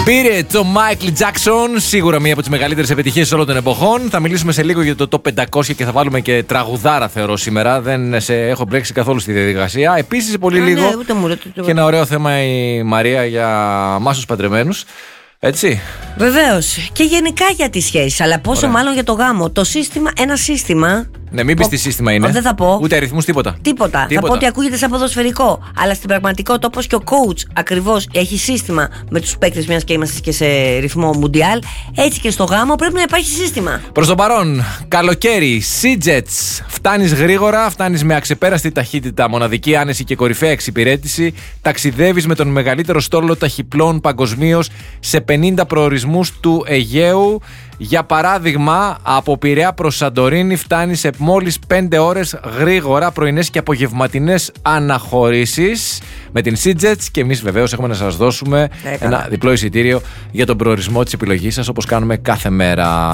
Πήρε το Michael Jackson, σίγουρα μία από τις μεγαλύτερες επιτυχίες όλων των εποχών. Θα μιλήσουμε σε λίγο για το Top 500 και θα βάλουμε και τραγουδάρα, θεωρώ, σήμερα. Δεν σε έχω μπλέξει καθόλου στη διαδικασία. Επίσης, πολύ λίγο. Και ένα ωραίο θέμα η Μαρία για μάσους παντρεμένους. Έτσι. Βεβαίως. Και γενικά για τις σχέσεις, αλλά πόσο μάλλον για το γάμο. Το σύστημα, ένα σύστημα. Ναι, μην πεις τι σύστημα είναι. Δεν θα πω. Ούτε αριθμούς, τίποτα. Τίποτα. Θα πω ότι ακούγεται σαν ποδοσφαιρικό. Αλλά στην πραγματικότητα, όπως και ο coach ακριβώς έχει σύστημα με τους παίκτες, μιας και είμαστε και σε ρυθμό μουντιάλ, έτσι και στο γάμο πρέπει να υπάρχει σύστημα. Προς το παρόν, καλοκαίρι, Sea-Jets. Φτάνεις γρήγορα, φτάνεις με αξεπέραστη ταχύτητα, μοναδική άνεση και κορυφαία εξυπηρέτηση. Ταξιδεύεις με τον μεγαλύτερο στόλο ταχυπλών παγκοσμίως σε 50 προορισμούς του Αιγαίου. Για παράδειγμα, από Πειραιά προς Σαντορίνη φτάνει σε μόλις 5 ώρες γρήγορα, πρωινές και απογευματινές αναχωρήσεις με την Sea-Jets, και εμείς βεβαίως έχουμε να σας δώσουμε ένα διπλό εισιτήριο για τον προορισμό της επιλογής σας, όπως κάνουμε κάθε μέρα.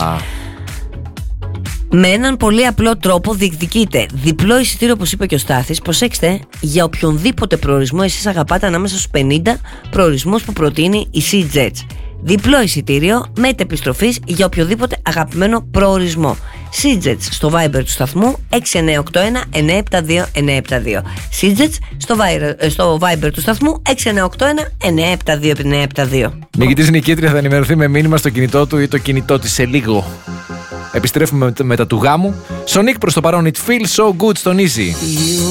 Με έναν πολύ απλό τρόπο διεκδικείτε διπλό εισιτήριο, όπως είπε και ο Στάθης. Προσέξτε, για οποιονδήποτε προορισμό εσείς αγαπάτε ανάμεσα στους 50 προορισμούς που προτείνει η Sea-Jets. Διπλό εισιτήριο με επιστροφής για οποιοδήποτε αγαπημένο προορισμό. Sea-Jets στο Viber του σταθμού 6981 972 972. Sea-Jets στο Viber του σταθμού 6981 972 972. Νικητής νικήτρια θα ενημερωθεί με μήνυμα στο κινητό του ή το κινητό της σε λίγο. Επιστρέφουμε μετά του γάμου. Sonic προς το παρόν, It Feels So Good στον Easy.